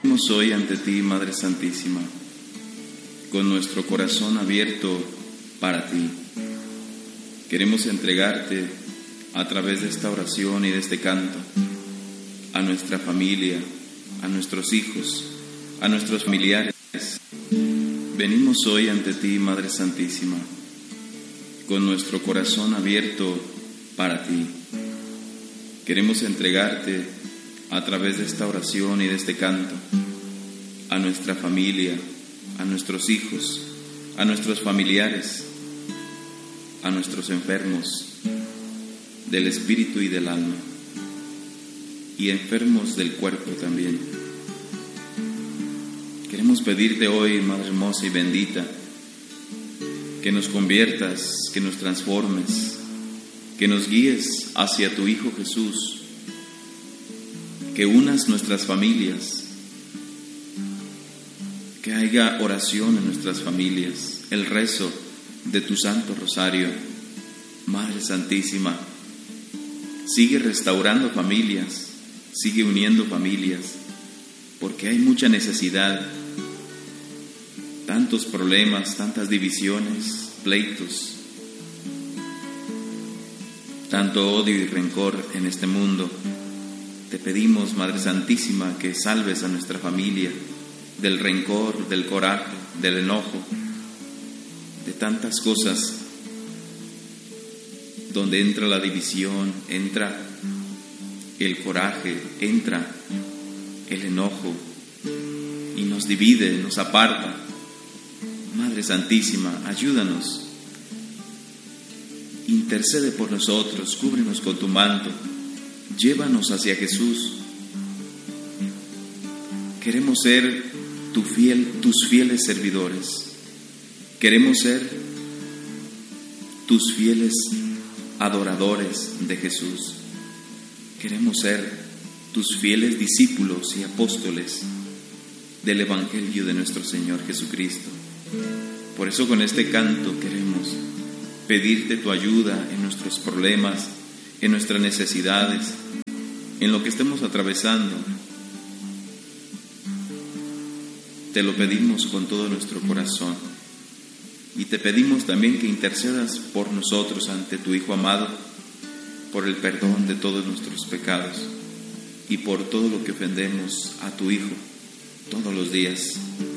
Venimos hoy ante ti, Madre Santísima, con nuestro corazón abierto para ti. Queremos entregarte a través de esta oración y de este canto a nuestra familia, a nuestros hijos, a nuestros familiares. Venimos hoy ante ti, Madre Santísima, con nuestro corazón abierto para ti. Queremos entregarte a través de esta oración y de este canto a nuestra familia, a nuestros hijos, a nuestros familiares, a nuestros enfermos del espíritu y del alma, y enfermos del cuerpo también. Queremos pedirte hoy, Madre hermosa y bendita, que nos conviertas, que nos transformes, que nos guíes hacia tu Hijo Jesús, que unas nuestras familias, que haya oración en nuestras familias, el rezo de tu Santo Rosario. Madre Santísima, sigue restaurando familias, sigue uniendo familias, porque hay mucha necesidad, tantos problemas, tantas divisiones, pleitos, tanto odio y rencor en este mundo. Te pedimos, Madre Santísima, que salves a nuestra familia del rencor, del coraje, del enojo, de tantas cosas donde entra la división, entra el coraje, entra el enojo y nos divide, nos aparta. Madre Santísima, ayúdanos, intercede por nosotros, cúbrenos con tu manto, llévanos hacia Jesús. Queremos ser tus fieles servidores. Queremos ser tus fieles adoradores de Jesús. Queremos ser tus fieles discípulos y apóstoles del Evangelio de nuestro Señor Jesucristo. Por eso con este canto queremos pedirte tu ayuda en nuestros problemas, en nuestras necesidades, en lo que estemos atravesando. Te lo pedimos con todo nuestro corazón y te pedimos también que intercedas por nosotros ante tu Hijo amado, por el perdón de todos nuestros pecados y por todo lo que ofendemos a tu Hijo todos los días.